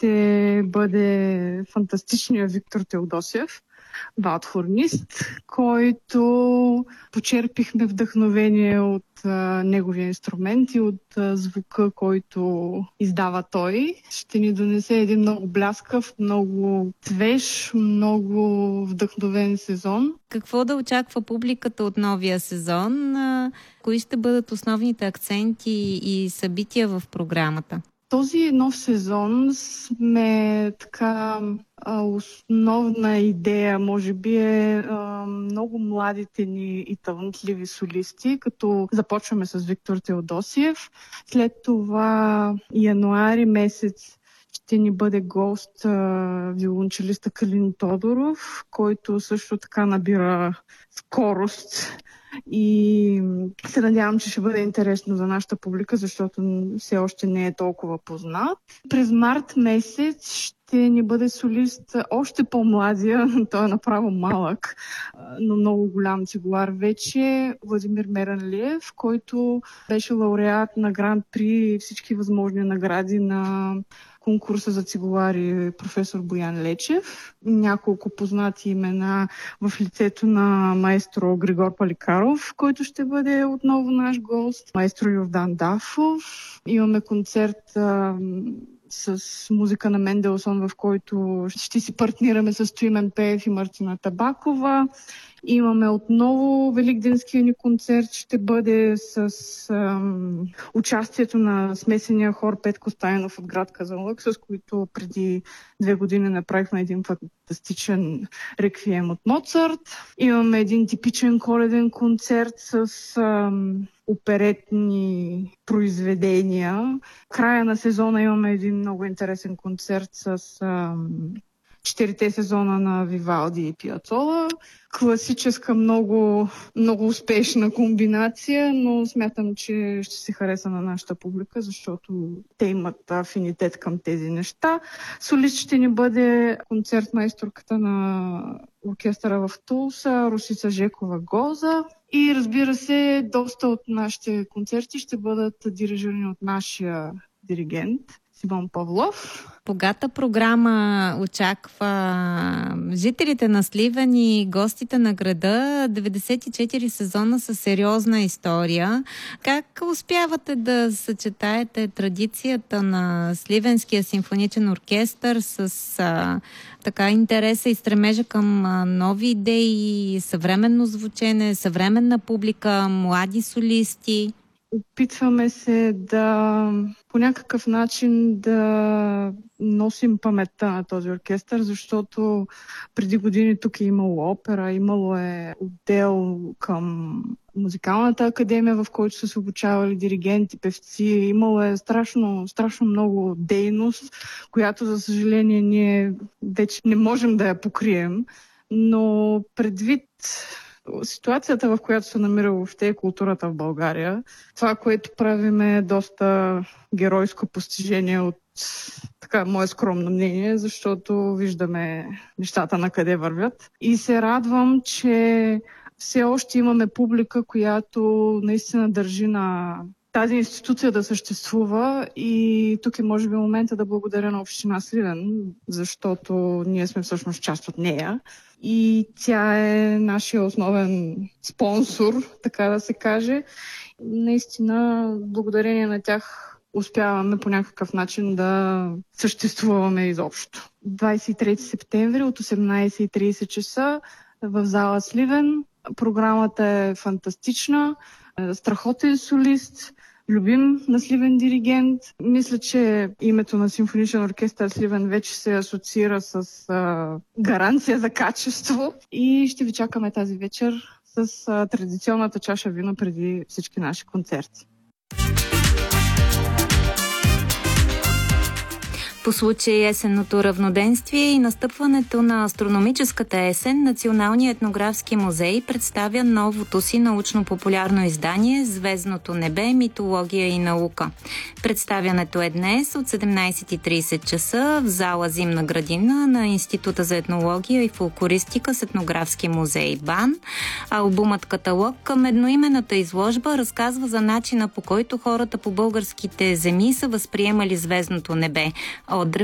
ще бъде фантастичният Виктор Теодосиев, валдхорнист, който почерпихме вдъхновение от неговия инструмент и от звука, който издава той. Ще ни донесе един много бляскав, много свеж, много вдъхновен сезон. Какво да очаква публиката от новия сезон? Кои ще бъдат основните акценти и събития в програмата? Този нов сезон сме основна идея, може би е много младите ни и талантливи солисти, като започваме с Виктор Теодосиев. След това януари месец ще ни бъде гост виолончелиста Калин Тодоров, който също така набира скорост. И се надявам, че ще бъде интересно за нашата публика, защото все още не е толкова познат. През март месец ще ни бъде солист още по-младия, той е направо малък, но много голям цигулар вече, Владимир Меранлиев, който беше лауреат на Гран При и всички възможни награди на конкурса за цигулари професор Боян Лечев. Няколко познати имена в лицето на маестро Григор Паликаров, който ще бъде отново наш гост. Маестро Йордан Дафов. Имаме концерт с музика на Менделсон, в който ще си партнираме с Стоимен Пеев и Мартина Табакова. Имаме отново великденския ни концерт, ще бъде с участието на смесения хор Петко Стайнов от град Казанлък, с които преди 2 години направихме един фантастичен реквием от Моцарт. Имаме един типичен коледен концерт с оперетни произведения. Края на сезона имаме един много интересен концерт с 4-те сезона на Вивалди и Пиацола. Класическа, много, много успешна комбинация, но смятам, че ще се хареса на нашата публика, защото те имат афинитет към тези неща. Солист ще ни бъде концертмайсторката на оркестъра в Тулса, Русица Жекова-Гоза. И разбира се, доста от нашите концерти ще бъдат дирижирани от нашия диригент Симон Павлов. Богата програма очаква жителите на Сливен и гостите на града. 94 сезона с сериозна история. Как успявате да съчетаете традицията на Сливенския симфоничен оркестър с интереса и стремежа към нови идеи, съвременно звучене, съвременна публика, млади солисти? Опитваме се по някакъв начин да носим паметта на този оркестър, защото преди години тук е имало опера, имало е отдел към музикалната академия, в който са се обучавали диригенти, певци. Имало е страшно много дейност, която, за съжаление, ние вече не можем да я покрием. Но предвид ситуацията, в която се намира въобще културата в България, това, което правим, е доста геройско постижение от мое скромно мнение, защото виждаме нещата на къде вървят. И се радвам, че все още имаме публика, която наистина държи на тази институция да съществува, и тук е може би момента да благодаря на община Сливен, защото ние сме всъщност част от нея. И тя е нашия основен спонсор, така да се каже. Наистина, благодарение на тях успяваме по някакъв начин да съществуваме изобщо. 23 септември от 18:30 часа в зала Сливен. Програмата е фантастична, страхотен солист, любим на Сливен диригент. Мисля, че името на симфоничен оркестър Сливен вече се асоциира с гаранция за качество, и ще ви чакаме тази вечер с традиционната чаша вино преди всички наши концерти. По случай есенното равноденствие и настъпването на астрономическата есен, Националният етнографски музей представя новото си научно-популярно издание «Звездното небе, митология и наука». Представянето е днес от 17:30 часа в зала Зимна градина на Института за етнология и фолклористика с етнографски музей БАН. Албумът каталог към едноименната изложба разказва за начина, по който хората по българските земи са възприемали звездното небе. От